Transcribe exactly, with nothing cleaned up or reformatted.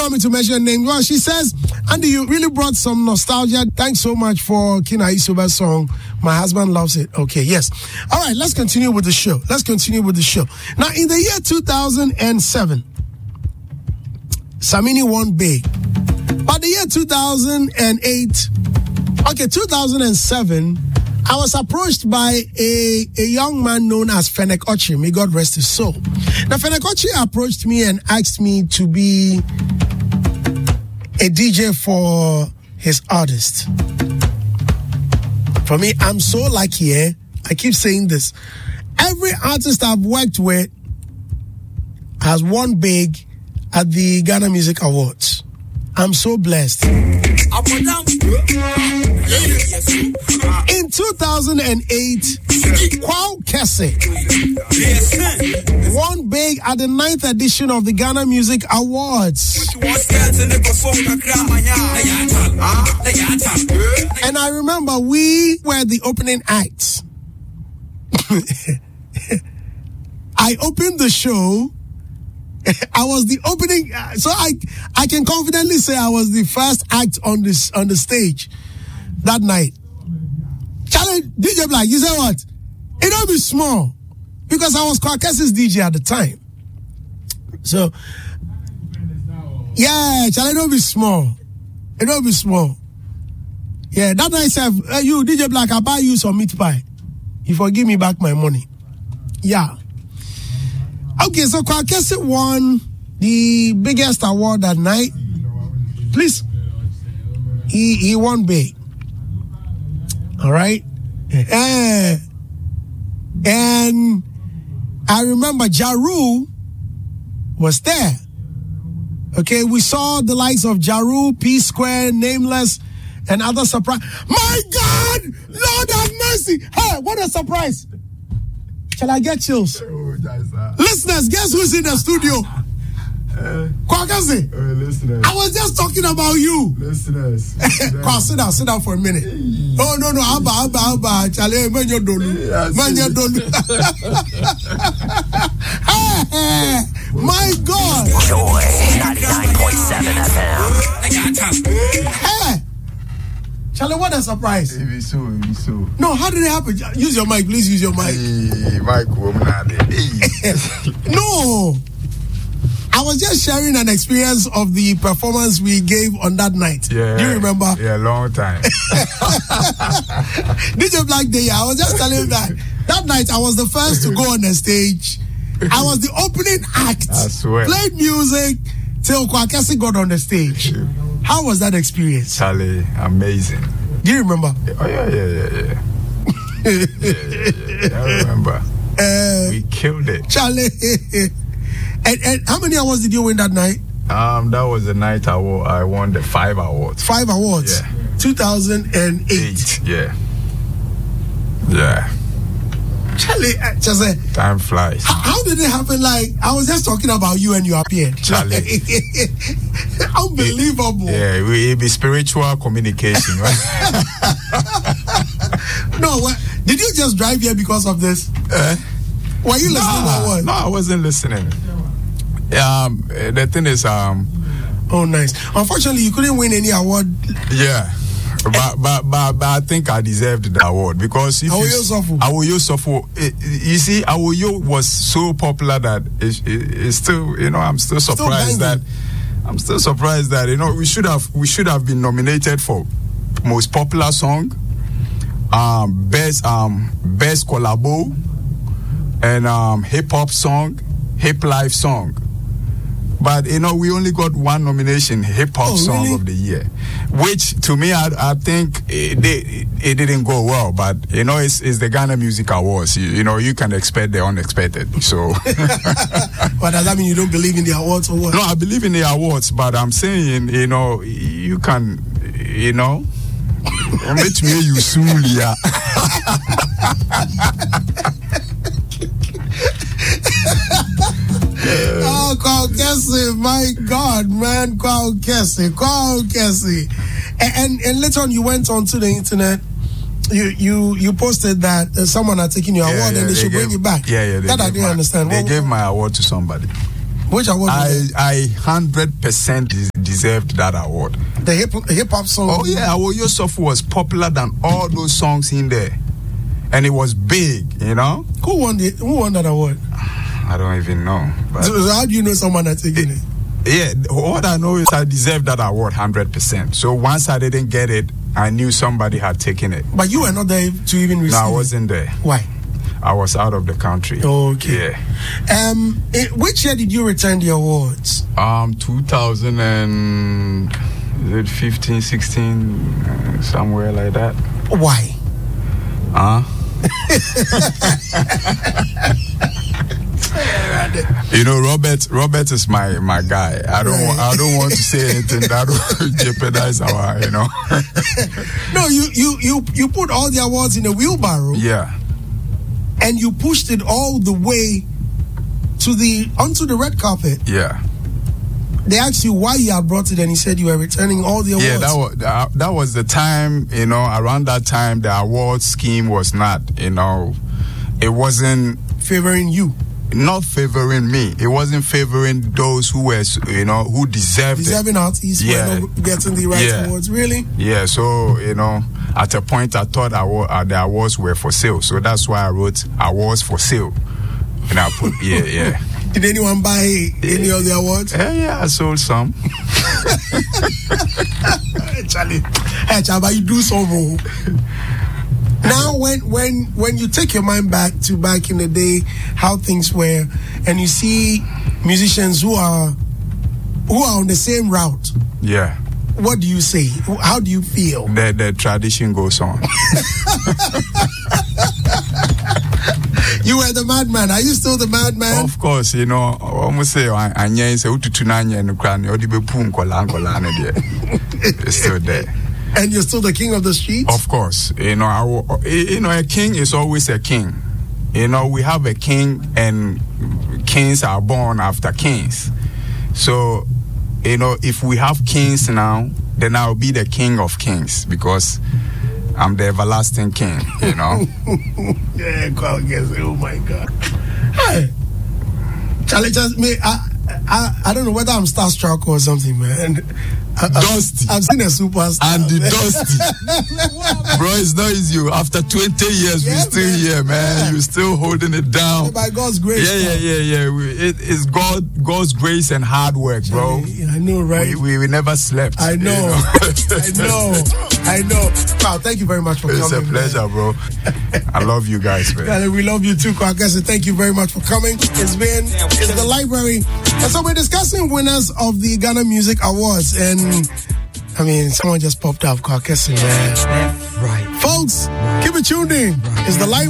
don't want me to mention name. Well, she says, Andy, you really brought some nostalgia. Thanks so much for Kina Isuba's song. My husband loves it. Okay, yes. All right, let's continue with the show. Let's continue with the show. Now, in the year two thousand seven, Samini won big. But the year two thousand eight, okay, two thousand seven, I was approached by a, a young man known as Fennec Ochi. May God rest his soul. Now, Fennec Ochi approached me and asked me to be a D J for his artist. For me, I'm so lucky, eh? I keep saying this. Every artist I've worked with has won big at the Ghana Music Awards. I'm so blessed. In two thousand eight, Kwao Kese won big at the ninth edition of the Ghana Music Awards. And I remember we were the opening acts. I opened the show. I was the opening, so I I can confidently say I was the first act on this on the stage that night. Charlie, D J Black, you say what? It don't be small because I was Kwakese's D J at the time. So yeah, Charlie, don't be small. It don't be small. Yeah, that night said, uh, you D J Black, I buy you some meat pie. You forgive me back my money. Yeah. Okay, so Kwakese won the biggest award that night. Please. He he won big. All right. Uh, and I remember Jaru was there. Okay, we saw the likes of Jaru, P Square, Nameless, and other surprise. My God! Lord have mercy! Hey, what a surprise! Shall I get chills? Oh, listeners, guess who's in the studio? Uh, Kwakese. Uh, listeners. I was just talking about you. Listeners. Kwa, sit down, sit down for a minute. Hey. Oh, no, no, Abba, Abba, Abba. Chale, man, you don't. Man, you don't. My God. Joy, ninety-nine point seven F M. Hey. Charlie, what a surprise. It be so, it be so. No, how did it happen? Use your mic, please use your mic. Hey, mic, hey. No. I was just sharing an experience of the performance we gave on that night. Yeah. Do you remember? Yeah, long time. D J Black Day, I was just telling you that. That night, I was the first to go on the stage. I was the opening act. I swear. Played music till Kwakese got on the stage. How was that experience? Charlie, amazing. Do you remember? Oh, yeah, yeah, yeah, yeah. yeah, yeah, yeah. I remember. Uh, we killed it. Charlie. and, and how many awards did you win that night? Um, that was the night I won, I won the five awards. Five awards? Yeah. two thousand eight. Eight, yeah. Yeah. Charlie, uh, Jose, time flies. How, how did it happen? Like, I was just talking about you and you appeared. Charlie. Unbelievable. It, yeah, it be spiritual communication, right? No, what, did you just drive here because of this? Uh, Were you listening nah, or what? No, I wasn't listening. Um, the thing is, um, oh, nice. Unfortunately, you couldn't win any award. Yeah. But, but but but I think I deserved the award because if Awoyo Awoyo Sofo, you see, Awoyo was so popular that it, it, it's still, you know, I'm still surprised still that I'm still surprised that you know we should have we should have been nominated for most popular song, um, best um best collabo, and um hip hop song, hip life song. But, you know, we only got one nomination, Hip Hop oh, Song really? of the Year, which, to me, I, I think it, it, it didn't go well. But, you know, it's, it's the Ghana Music Awards. You, you know, you can expect the unexpected. So, but does that mean you don't believe in the awards or what? No, I believe in the awards, but I'm saying, you know, you can, you know, make me you soon, yeah. Oh, Kwakese, my God, man, Kwakese, Kwakese. And, and and later on, you went onto the internet. You you you posted that uh, someone had taken your yeah, award yeah, and they, they should gave, bring it back. Yeah, yeah. That I didn't my, understand. They what, gave my award to somebody. Which award? I I hundred percent deserved that award. The hip hip hop song. Oh yeah, Awo Yusuf was popular than all those songs in there, and it was big. You know. Who won the Who won that award? I don't even know. But So, so how do you know someone that's taking it? yeah, what I know is I deserved that award hundred percent. So once I didn't get it, I knew somebody had taken it. But you were not there to even receive No, I it. wasn't there. Why? I was out of the country. Okay. Yeah. Um, in, which year did you return the awards? Um, two thousand and is it fifteen, sixteen, uh, somewhere like that. Why? Huh? You know, Robert. Robert is my my guy. I don't. Right. I don't want to say anything that will jeopardize our. You know. No, you you you you put all the awards in a wheelbarrow. Yeah. And you pushed it all the way to the onto the red carpet. Yeah. They asked you why you had brought it, and he said you were returning all the awards. Yeah, that was that, that was the time. You know, around that time, the award scheme was not. You know, it wasn't favoring you, not favoring me. It wasn't favoring those who were, you know, who deserved deserving it. artists Yeah. were not getting the right Yeah. awards. Really? Yeah. So you know, at a point, I thought award, uh, the awards were for sale. So that's why I wrote awards for sale, and I put yeah, yeah. Did anyone buy any of the awards? Yeah, yeah, I sold some. Charlie, hey, Chaba, you do so wrong. Now, when when when you take your mind back to back in the day, how things were, and you see musicians who are who are on the same route, Yeah. what do you say? How do you feel? The the tradition goes on. You were the madman. Are you still the madman? Of course, you know, almost say anya say ututu na anya no kra na odi be pu nkola nkola na there. It's still there. And you're still the king of the streets? Of course, you know, I, will- you know, a king is always a king. You know, we have a king, and kings are born after kings. So, you know, if we have kings now, then I'll be the king of kings because I'm the everlasting king. You know. Yeah, God, guess. Oh my God. Hey, Charlie, just me. I, I, I don't know whether I'm starstruck or something, man. I, I, Dusty. I've seen a superstar. Andy man. Dusty. Bro, it's not easy. After twenty years, Yeah, we're still man. here, man. Yeah. You're still holding it down. By God's grace. Yeah, yeah, yeah, yeah. We, it, it's God, God's grace and hard work, bro. Yeah, I know, right? We, we, we never slept. I know. you I know. I know. Wow, thank you very much for It's coming. a pleasure, bro. I love you guys, man. Man. We love you too, Kwakese. Thank you very much for coming. It's been it's the library. And so we're discussing winners of the Ghana Music Awards. And I mean, someone just popped up, Kwakese, man. Right. Folks, keep it tuned in. It's the library.